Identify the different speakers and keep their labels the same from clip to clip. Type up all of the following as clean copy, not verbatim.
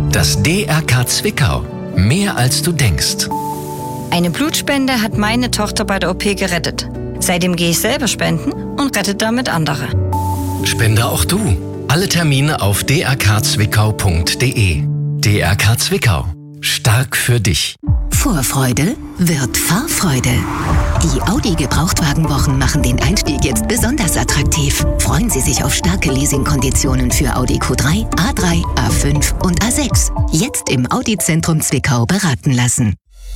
Speaker 1: Das DRK Zwickau. Mehr als du denkst.
Speaker 2: Eine Blutspende hat meine Tochter bei der OP gerettet. Seitdem gehe ich selber spenden und rette damit andere.
Speaker 1: Spende auch du. Alle Termine auf drkzwickau.de. DRK Zwickau. Stark für dich.
Speaker 3: Vorfreude wird Fahrfreude. Die Audi Gebrauchtwagenwochen machen den Einstieg jetzt besonders attraktiv. Freuen Sie sich auf starke Leasingkonditionen für Audi Q3, A3, A5 und A6. Jetzt im Audi-Zentrum Zwickau beraten lassen.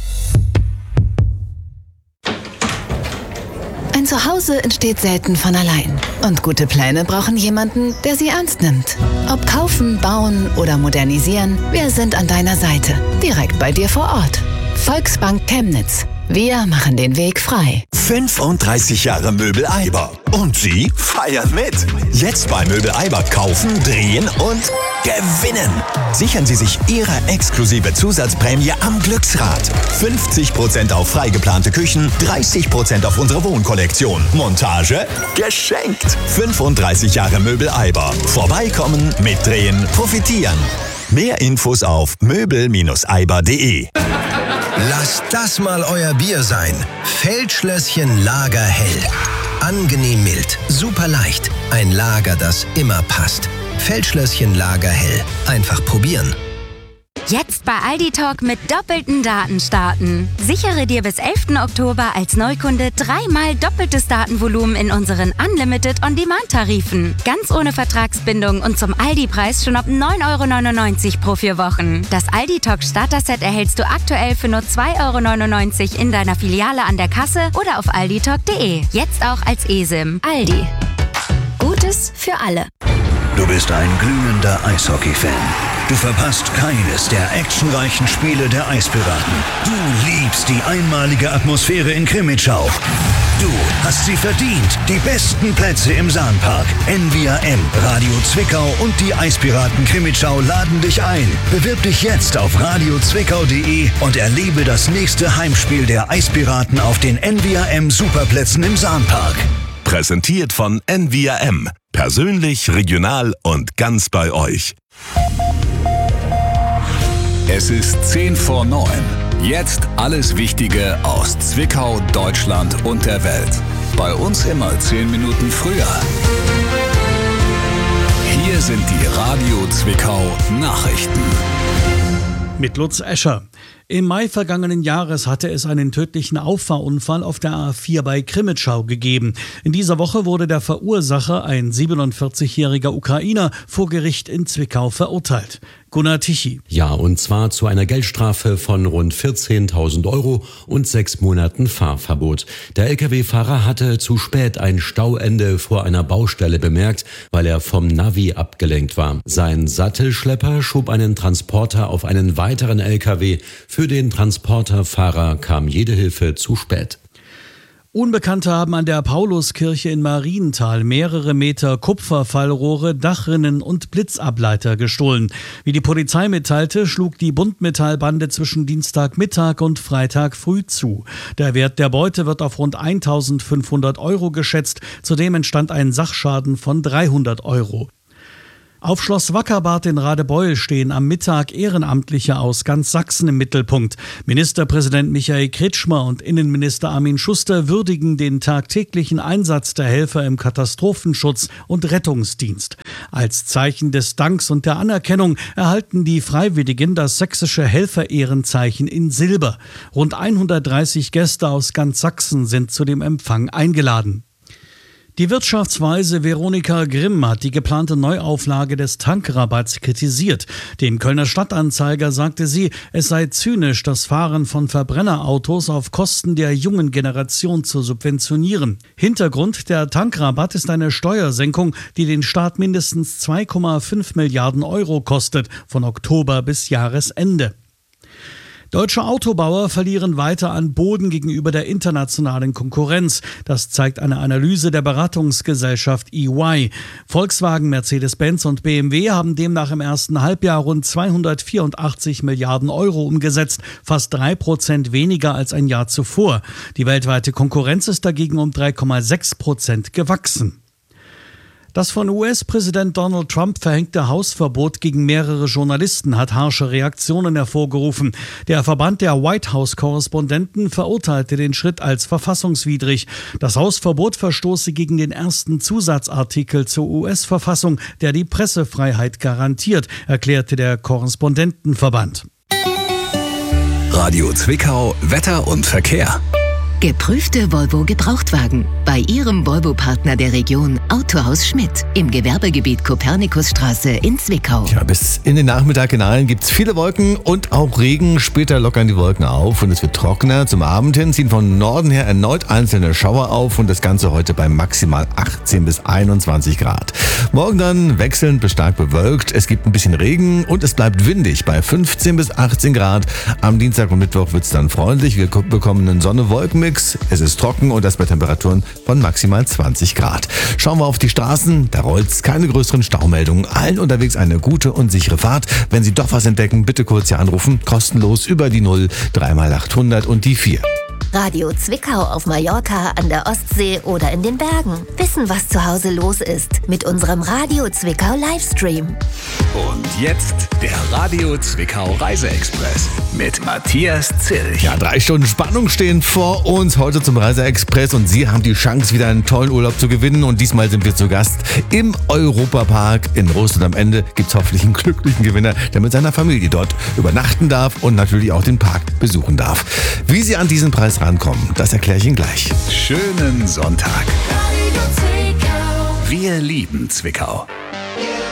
Speaker 4: Ein Zuhause entsteht selten von allein. Und gute Pläne brauchen jemanden, der sie ernst nimmt. Ob kaufen, bauen oder modernisieren, wir sind an deiner Seite. Direkt bei dir vor Ort. Volksbank Chemnitz. Wir machen den Weg frei.
Speaker 5: 35 Jahre Möbel Eiber. Und Sie feiern mit. Jetzt bei Möbel Eiber kaufen, drehen und gewinnen. Sichern Sie sich Ihre exklusive Zusatzprämie am Glücksrad. 50% auf freigeplante Küchen, 30% auf unsere Wohnkollektion. Montage geschenkt. 35 Jahre Möbel Eiber. Vorbeikommen, mitdrehen, profitieren. Mehr Infos auf möbel-eiber.de.
Speaker 6: Lasst das mal euer Bier sein. Feldschlösschen Lager Hell. Angenehm mild, super leicht. Ein Lager, das immer passt. Feldschlösschen Lager Hell. Einfach probieren.
Speaker 7: Jetzt bei Aldi Talk mit doppelten Daten starten. Sichere dir bis 11. Oktober als Neukunde 3-mal doppeltes Datenvolumen in unseren Unlimited On-Demand-Tarifen. Ganz ohne Vertragsbindung und zum Aldi-Preis schon ab 9,99 € pro 4 Wochen. Das Aldi Talk Starter-Set erhältst du aktuell für nur 2,99 € in deiner Filiale an der Kasse oder auf alditalk.de. Jetzt auch als eSIM. Aldi. Gutes für alle.
Speaker 8: Du bist ein glühender Eishockey-Fan. Du verpasst keines der actionreichen Spiele der Eispiraten. Du liebst die einmalige Atmosphäre in Krimitschau. Du hast sie verdient. Die besten Plätze im Sahnpark. NVRM, Radio Zwickau und die Eispiraten Krimitschau laden dich ein. Bewirb dich jetzt auf radiozwickau.de und erlebe das nächste Heimspiel der Eispiraten auf den NVRM Superplätzen im Sahnpark.
Speaker 9: Präsentiert von NVRM. Persönlich, regional und ganz bei euch.
Speaker 10: Es ist 8:50. Jetzt alles Wichtige aus Zwickau, Deutschland und der Welt. Bei uns immer 10 Minuten früher. Hier sind die Radio Zwickau Nachrichten.
Speaker 11: Mit Lutz Escher. Im Mai vergangenen Jahres hatte es einen tödlichen Auffahrunfall auf der A4 bei Krimitschau gegeben. In dieser Woche wurde der Verursacher, ein 47-jähriger Ukrainer, vor Gericht in Zwickau verurteilt. Gunnar Tichy.
Speaker 12: Ja, und zwar zu einer Geldstrafe von rund 14.000 € und 6 Monaten Fahrverbot. Der Lkw-Fahrer hatte zu spät ein Stauende vor einer Baustelle bemerkt, weil er vom Navi abgelenkt war. Sein Sattelschlepper schob einen Transporter auf einen weiteren Lkw. Für den Transporterfahrer kam jede Hilfe zu spät.
Speaker 11: Unbekannte haben an der Pauluskirche in Marienthal mehrere Meter Kupferfallrohre, Dachrinnen und Blitzableiter gestohlen. Wie die Polizei mitteilte, schlug die Buntmetallbande zwischen Dienstagmittag und Freitag früh zu. Der Wert der Beute wird auf rund 1.500 € geschätzt. Zudem entstand ein Sachschaden von 300 €. Auf Schloss Wackerbad in Radebeul stehen am Mittag Ehrenamtliche aus ganz Sachsen im Mittelpunkt. Ministerpräsident Michael Kretschmer und Innenminister Armin Schuster würdigen den tagtäglichen Einsatz der Helfer im Katastrophenschutz und Rettungsdienst. Als Zeichen des Danks und der Anerkennung erhalten die Freiwilligen das sächsische Helfer-Ehrenzeichen in Silber. Rund 130 Gäste aus ganz Sachsen sind zu dem Empfang eingeladen. Die Wirtschaftsweise Veronika Grimm hat die geplante Neuauflage des Tankrabatts kritisiert. Dem Kölner Stadtanzeiger sagte sie, es sei zynisch, das Fahren von Verbrennerautos auf Kosten der jungen Generation zu subventionieren. Hintergrund der Tankrabatt ist eine Steuersenkung, die den Staat mindestens 2,5 Milliarden € kostet, von Oktober bis Jahresende. Deutsche Autobauer verlieren weiter an Boden gegenüber der internationalen Konkurrenz. Das zeigt eine Analyse der Beratungsgesellschaft EY. Volkswagen, Mercedes-Benz und BMW haben demnach im ersten Halbjahr rund 284 Milliarden € umgesetzt, fast 3% weniger als ein Jahr zuvor. Die weltweite Konkurrenz ist dagegen um 3,6% gewachsen. Das von US-Präsident Donald Trump verhängte Hausverbot gegen mehrere Journalisten hat harsche Reaktionen hervorgerufen. Der Verband der White House-Korrespondenten verurteilte den Schritt als verfassungswidrig. Das Hausverbot verstoße gegen den ersten Zusatzartikel zur US-Verfassung, der die Pressefreiheit garantiert, erklärte der Korrespondentenverband.
Speaker 10: Radio Zwickau, Wetter und Verkehr.
Speaker 3: Geprüfte Volvo-Gebrauchtwagen. Bei Ihrem Volvo-Partner der Region Autohaus Schmidt im Gewerbegebiet Kopernikusstraße in Zwickau.
Speaker 13: Ja, bis in den Nachmittag hinein gibt es viele Wolken und auch Regen. Später lockern die Wolken auf und es wird trockener. Zum Abend hin ziehen von Norden her erneut einzelne Schauer auf und das Ganze heute bei maximal 18 bis 21 Grad. Morgen dann wechselnd bis stark bewölkt. Es gibt ein bisschen Regen und es bleibt windig bei 15 bis 18 Grad. Am Dienstag und Mittwoch wird es dann freundlich. Wir bekommen einen Sonne-Wolken-Mix. Es ist trocken und das bei Temperaturen von maximal 20 Grad. Schauen wir auf die Straßen, da rollt's, keine größeren Staumeldungen. Allen unterwegs eine gute und sichere Fahrt. Wenn Sie doch was entdecken, bitte kurz hier anrufen. Kostenlos über die 0 3x800 und die 4.
Speaker 14: Radio Zwickau auf Mallorca, an der Ostsee oder in den Bergen. Wissen, was zu Hause los ist mit unserem Radio Zwickau Livestream.
Speaker 10: Und jetzt der Radio Zwickau Reiseexpress mit Matthias Zilch.
Speaker 13: Ja, 3 Stunden Spannung stehen vor uns heute zum Reiseexpress und Sie haben die Chance, wieder einen tollen Urlaub zu gewinnen. Und diesmal sind wir zu Gast im Europapark in Rust. Und am Ende gibt es hoffentlich einen glücklichen Gewinner, der mit seiner Familie dort übernachten darf und natürlich auch den Park besuchen darf. Wie Sie an diesen Preis rankommen, das erkläre ich Ihnen gleich.
Speaker 10: Schönen Sonntag. Wir lieben Zwickau.